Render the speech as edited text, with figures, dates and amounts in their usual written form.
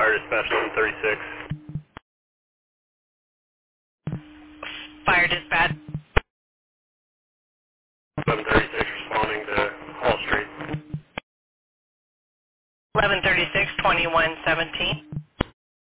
Fire dispatch 1136. Fire dispatch. 1136 responding to Hall Street. 1136-2117.